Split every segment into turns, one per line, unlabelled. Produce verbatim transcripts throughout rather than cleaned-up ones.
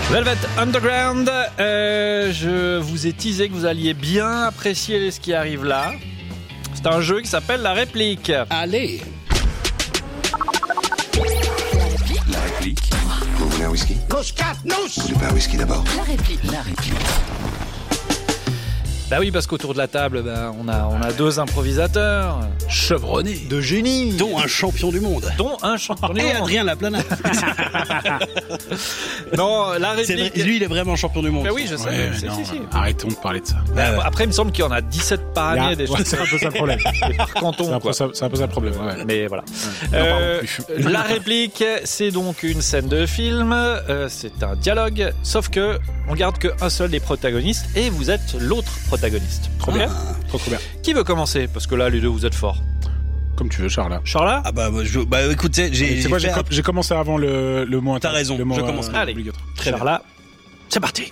Velvet Underground, euh, je vous ai teasé que vous alliez bien apprécier ce qui arrive là. C'est un jeu qui s'appelle La Réplique.
Allez.
La réplique. Vous voulez un whisky?
Coscatnos.
Vous voulez pas un whisky d'abord?
La réplique. La réplique.
Bah oui, parce qu'autour de la table, bah, on a on a deux improvisateurs
Chevronnés.
de génie,
Dont un champion du monde.
dont un champion du
Et
monde.
Adrien Laplana.
Non, la
C'est vrai,
réplique.
lui, il est vraiment champion du monde.
Bah oui, je sais.
Ouais, mais
c'est-
non,
si, si.
arrêtons de parler de ça.
Bah, après, il me semble qu'il y en a dix-sept par
Il y a-
année, des
ouais,
choses
c'est un peu ça le problème.
par
C'est
canton,
un peu
quoi.
ça, c'est un peu ça le problème. Ouais.
Mais voilà.
Non,
Euh,
pardon, plus.
la réplique, c'est donc une scène de film, euh, c'est un dialogue, sauf que on garde qu'un seul des protagonistes et vous êtes l'autre protagoniste. Trop bien.
Trop, trop bien.
Qui veut commencer? Parce que là, les deux, vous êtes forts.
Comme tu veux, Charles.
Charles?
Ah bah, je, bah écoutez, j'ai,
C'est quoi,
j'ai
j'ai,
fait
com- j'ai commencé avant le, le mot.
T'as raison,
le mot,
je
euh,
commence.
Allez.
obligatoire.
Très bien.
Charles, c'est parti.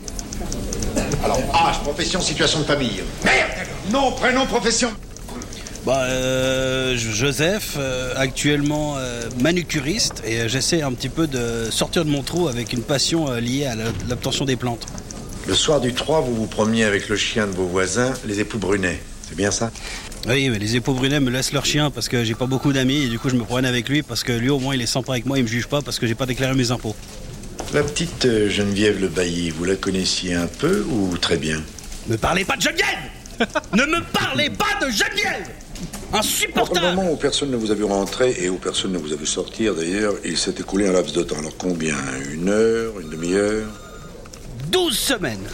Alors, âge, profession, situation de famille. Merde! Nom, prénom, profession.
Bah, euh, Joseph, euh, actuellement euh, manucuriste, et euh, j'essaie un petit peu de sortir de mon trou avec une passion euh, liée à la- l'obtention des plantes.
Le soir du trois, vous vous promeniez avec le chien de vos voisins, les époux Brunet. C'est bien ça?
Oui, mais les époux Brunet me laissent leur chien parce que j'ai pas beaucoup d'amis, et du coup je me promène avec lui parce que lui au moins il est sympa avec moi, il me juge pas parce que j'ai pas déclaré mes impôts.
La petite euh, Geneviève Le Bailly, vous la connaissiez un peu ou très bien?
Ne parlez pas de Geneviève. Ne me parlez pas de Geneviève.
Entre le
Insupportable.
moment où personne ne vous a vu rentrer et où personne ne vous a vu sortir, d'ailleurs, il s'est écoulé un laps de temps. Alors combien? Une heure? Une demi-heure?
douze semaines.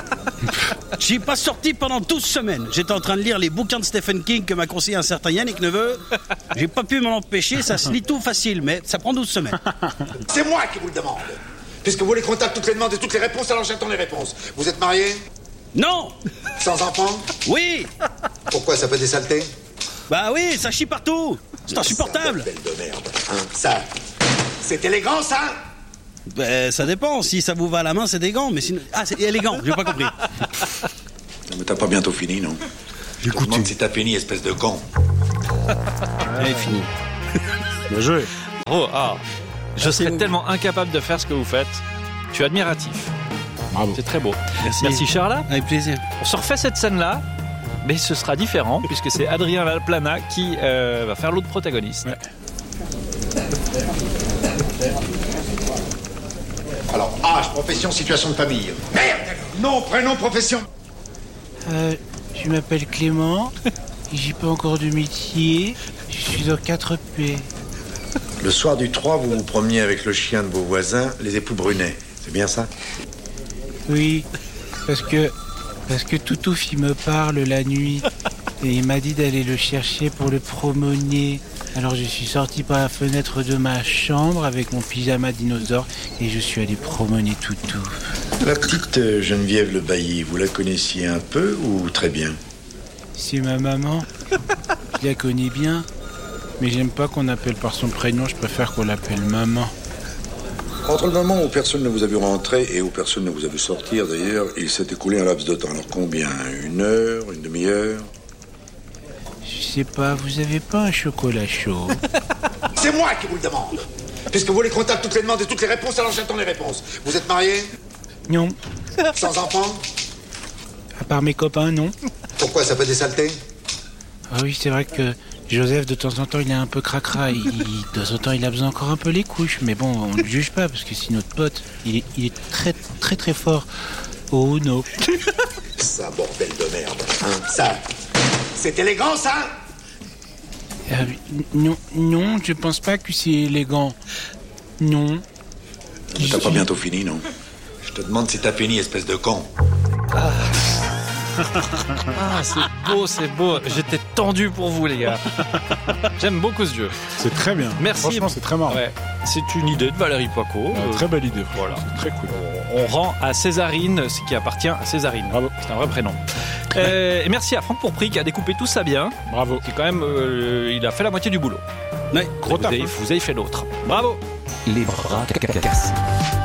J'ai pas sorti pendant douze semaines. J'étais en train de lire les bouquins de Stephen King que m'a conseillé un certain Yannick Neveu. J'ai pas pu m'en empêcher, ça se lit tout facile, mais ça prend douze semaines.
C'est moi qui vous le demande. Puisque vous les contactez toutes les demandes et toutes les réponses, alors j'attends les réponses. Vous êtes marié?
Non.
Sans enfant?
Oui.
Pourquoi, ça fait des saletés?
Bah oui, ça chie partout. C'est insupportable.
Belle de merde. Hein, ça, c'est élégant, ça?
Ben, ça dépend. Si ça vous va à la main, c'est des gants. Mais sinon... Ah, c'est élégant. J'ai pas compris.
Non, mais t'as pas bientôt fini, non? Je te demande si t'as fini, espèce de con.
Elle est finie.
Bien joué.
Oh, ah. Je serais tellement incapable de faire ce que vous faites. Je suis admiratif.
Bravo.
C'est très beau.
Merci.
Merci Charles.
Avec plaisir.
On se refait cette scène-là, mais ce sera différent puisque c'est Adrien Laplana qui euh, va faire l'autre protagoniste.
Ouais.
Alors, âge, profession, situation de famille. Merde! Nom, prénom, profession.
Euh, je m'appelle Clément, j'ai pas encore de métier, je suis en quatre P.
Le soir du trois, vous vous promeniez avec le chien de vos voisins, les époux Brunet. C'est bien ça?
Oui, parce que parce que Toutouf il me parle la nuit et il m'a dit d'aller le chercher pour le promener. Alors je suis sorti par la fenêtre de ma chambre avec mon pyjama dinosaure et je suis allé promener Toutouf.
La petite euh, Geneviève Le Bailly, vous la connaissiez un peu ou très bien?
C'est ma maman, je la connais bien, mais j'aime pas qu'on appelle par son prénom, je préfère qu'on l'appelle maman.
Entre le moment où personne ne vous a vu rentrer et où personne ne vous a vu sortir, d'ailleurs, il s'est écoulé un laps de temps. Alors combien? Une heure? Une demi-heure?
Je sais pas, vous avez pas un chocolat chaud?
C'est moi qui vous le demande. Puisque vous les contactez toutes les demandes et toutes les réponses, alors j'attends les réponses. Vous êtes marié?
Non,
Sans enfant?
à part mes copains, non.
Pourquoi, ça fait des saletés?
Ah oui, c'est vrai que Joseph, de temps en temps, il est un peu cracra. Il, de temps en temps, il a besoin encore un peu les couches. Mais bon, on ne le juge pas, parce que c'est notre pote. Il est, il est très, très, très fort. Oh non.
Ça, bordel de merde. Hein, ça, c'est élégant, ça?
Euh, non, non, je pense pas que c'est élégant. Non.
Mais t'as pas bientôt fini, non? Je te demande si t'as fini, espèce de con.
Ah, c'est beau, c'est beau. J'étais tendu pour vous, les gars. J'aime beaucoup ce jeu.
C'est très bien.
Merci.
Franchement, c'est très marrant.
Ouais. C'est une idée de Valérie Poico.
Ouais,
Euh,
très belle idée.
Voilà.
C'est très cool.
On rend à Césarine ce qui appartient à Césarine.
Bravo.
C'est un vrai prénom. Euh, et merci à Franck Pourpris qui a découpé tout ça bien.
Bravo.
C'est quand même, euh, il a fait la moitié du boulot.
Ouais.
Gros
vous,
taf.
avez,
hein.
vous avez fait l'autre. Bravo.
Les bras cassés.